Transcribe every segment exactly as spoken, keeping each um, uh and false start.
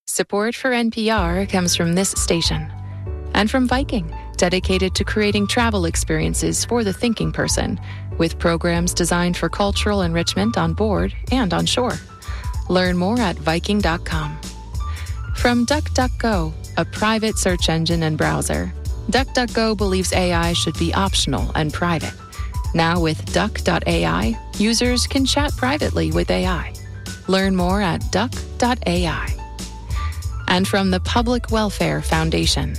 Support for N P R comes from this station and from Viking, dedicated to creating travel experiences for the thinking person, with programs designed for cultural enrichment on board and on shore. Learn more at Viking dot com. From DuckDuckGo, a private search engine and browser, DuckDuckGo believes A I should be optional and private. Now with Duck dot A I, users can chat privately with A I. Learn more at Duck dot A I. And from the Public Welfare Foundation.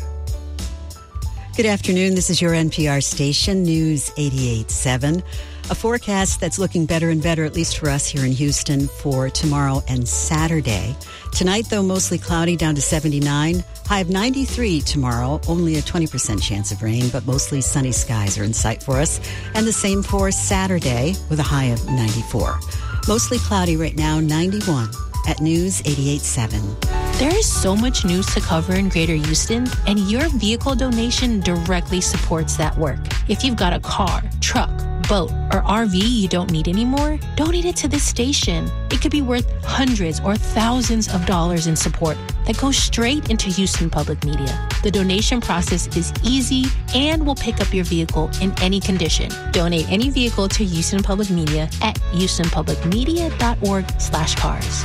Good afternoon. This is your N P R station, News eighty-eight point seven. A forecast that's looking better and better, at least for us here in Houston, for tomorrow and Saturday. Tonight, though, mostly cloudy, down to seventy-nine. High of ninety-three tomorrow. Only a twenty percent chance of rain, but mostly sunny skies are in sight for us. And the same for Saturday, with a high of ninety-four. Mostly cloudy right now, ninety-one at News eighty-eight point seven. There is so much news to cover in Greater Houston, and your vehicle donation directly supports that work. If you've got a car, truck, boat, or R V you don't need anymore, donate it to this station. It could be worth hundreds or thousands of dollars in support that goes straight into Houston Public Media. The donation process is easy and will pick up your vehicle in any condition. Donate any vehicle to Houston Public Media at houston public media dot org slash cars.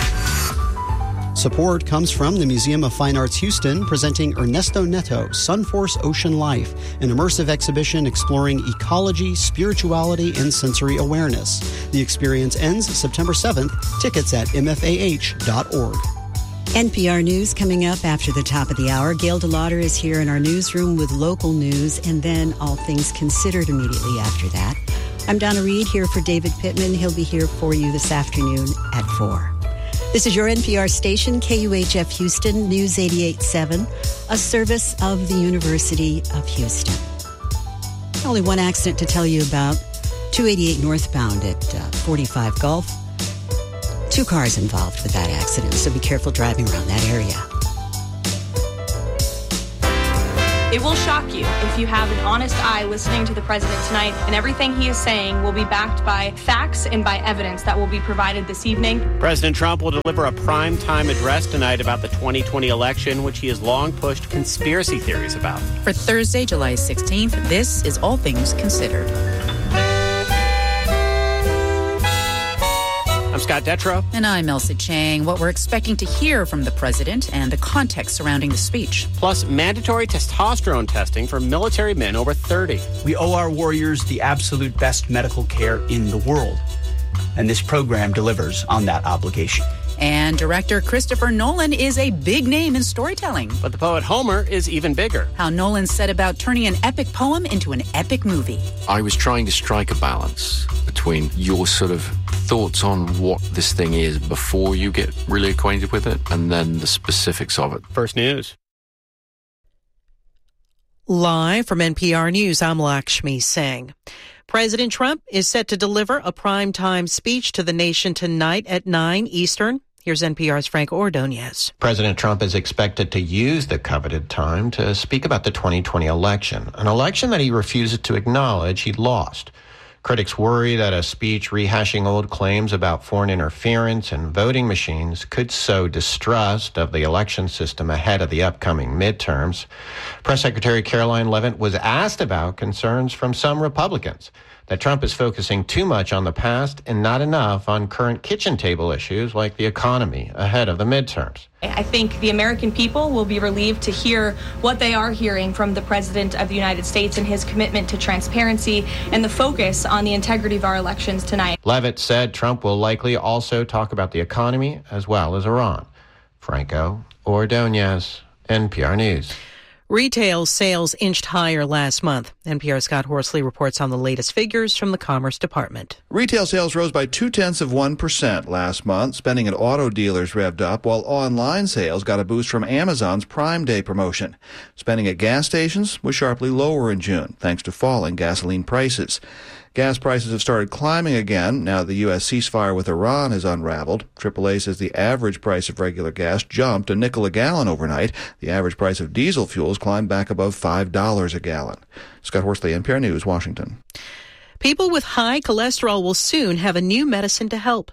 Support comes from the Museum of Fine Arts Houston, presenting Ernesto Neto, Sunforce Ocean Life, an immersive exhibition exploring ecology, spirituality, and sensory awareness. The experience ends September seventh. Tickets at m f a h dot org. N P R News coming up after the top of the hour. Gail DeLauder is here in our newsroom with local news, and then All Things Considered immediately after that. I'm Donna Reed here for David Pittman. He'll be here for you this afternoon at four. This is your N P R station, K U H F Houston, News eighty-eight point seven, a service of the University of Houston. Only one accident to tell you about, two eighty-eight northbound at uh, forty-five Gulf. Two cars involved with that accident, so be careful driving around that area. It will shock you if you have an honest eye listening to the president tonight, and everything he is saying will be backed by facts and by evidence that will be provided this evening. President Trump will deliver a prime-time address tonight about the twenty twenty election, which he has long pushed conspiracy theories about. For Thursday, July sixteenth, this is All Things Considered. I'm Scott Detrow. And I'm Elsa Chang. What we're expecting to hear from the president and the context surrounding the speech. Plus, mandatory testosterone testing for military men over thirty. We owe our warriors the absolute best medical care in the world. And this program delivers on that obligation. And director Christopher Nolan is a big name in storytelling. But the poet Homer is even bigger. How Nolan set about turning an epic poem into an epic movie. I was trying to strike a balance between your sort of thoughts on what this thing is before you get really acquainted with it, and then the specifics of it. First News. Live from N P R News, I'm Lakshmi Singh. President Trump is set to deliver a primetime speech to the nation tonight at nine Eastern. Here's N P R's Frank Ordonez. President Trump is expected to use the coveted time to speak about the twenty twenty election, an election that he refuses to acknowledge he lost. Critics worry that a speech rehashing old claims about foreign interference and voting machines could sow distrust of the election system ahead of the upcoming midterms. Press Secretary Caroline Leavitt was asked about concerns from some Republicans that Trump is focusing too much on the past and not enough on current kitchen table issues like the economy ahead of the midterms. I think the American people will be relieved to hear what they are hearing from the President of the United States and his commitment to transparency and the focus on the integrity of our elections tonight. Leavitt said Trump will likely also talk about the economy as well as Iran. Franco Ordonez, N P R News. Retail sales inched higher last month. N P R's Scott Horsley reports on the latest figures from the Commerce Department. Retail sales rose by two-tenths of one percent last month. Spending at auto dealers revved up, while online sales got a boost from Amazon's Prime Day promotion. Spending at gas stations was sharply lower in June, thanks to falling gasoline prices. Gas prices have started climbing again now the U S ceasefire with Iran has unraveled. triple A says the average price of regular gas jumped a nickel a gallon overnight. The average price of diesel fuels climbed back above five dollars a gallon. Scott Horsley, N P R News, Washington. People with high cholesterol will soon have a new medicine to help.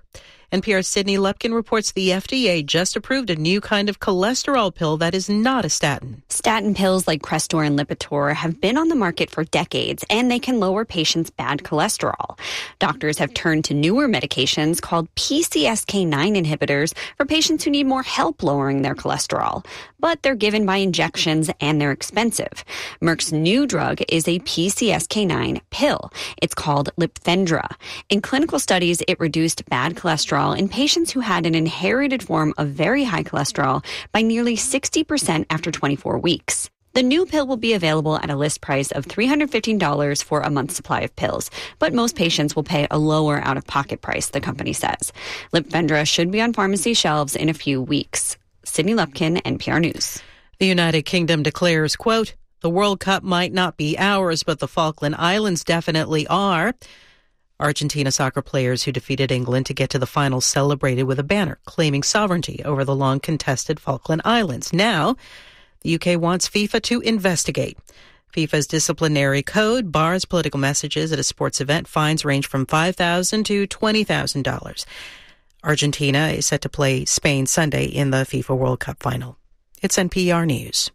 N P R's Sydney Lupkin reports the F D A just approved a new kind of cholesterol pill that is not a statin. Statin pills like Crestor and Lipitor have been on the market for decades, and they can lower patients' bad cholesterol. Doctors have turned to newer medications called P C S K nine inhibitors for patients who need more help lowering their cholesterol. But they're given by injections and they're expensive. Merck's new drug is a P C S K nine pill. It's called Lipfendra. In clinical studies, it reduced bad cholesterol in patients who had an inherited form of very high cholesterol by nearly sixty percent after twenty-four weeks. The new pill will be available at a list price of three hundred fifteen dollars for a month's supply of pills, but most patients will pay a lower out-of-pocket price, the company says. Lipfendra should be on pharmacy shelves in a few weeks. Sydney Lupkin, N P R News. The United Kingdom declares, quote, "The World Cup might not be ours, but the Falkland Islands definitely are." Argentina soccer players who defeated England to get to the final celebrated with a banner claiming sovereignty over the long-contested Falkland Islands. Now, the U K wants FIFA to investigate. FIFA's disciplinary code bars political messages at a sports event. Fines range from five thousand dollars to twenty thousand dollars. Argentina is set to play Spain Sunday in the FIFA World Cup final. It's N P R News.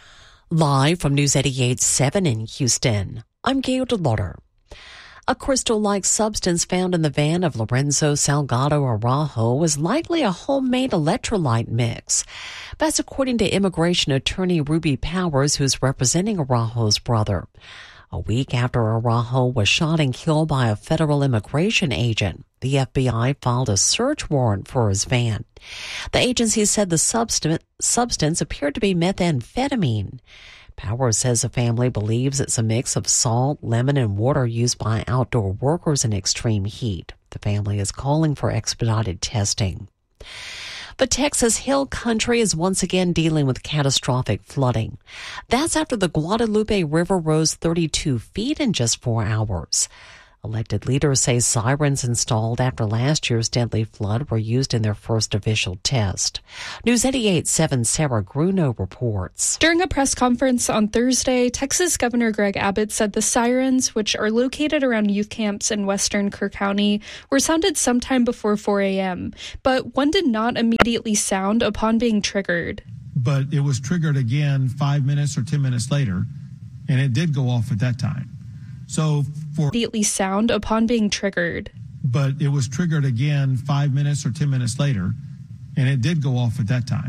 Live from News eighty-eight point seven in Houston, I'm Gail DeLauder. A crystal-like substance found in the van of Lorenzo Salgado Araujo was likely a homemade electrolyte mix. That's according to immigration attorney Ruby Powers, who's representing Araujo's brother. A week after Araujo was shot and killed by a federal immigration agent, the F B I filed a search warrant for his van. The agency said the substance, substance appeared to be methamphetamine. Powers says the family believes it's a mix of salt, lemon, and water used by outdoor workers in extreme heat. The family is calling for expedited testing. The Texas Hill Country is once again dealing with catastrophic flooding. That's after the Guadalupe River rose thirty-two feet in just four hours. Elected leaders say sirens installed after last year's deadly flood were used in their first official test. News eighty-eight point seven Sarah Gruno reports. During a press conference on Thursday, Texas Governor Greg Abbott said the sirens, which are located around youth camps in western Kerr County, were sounded sometime before four a.m., but one did not immediately sound upon being triggered. But it was triggered again five minutes or ten minutes later, and it did go off at that time. So for immediately sound upon being triggered. But it was triggered again five minutes or ten minutes later, and it did go off at that time.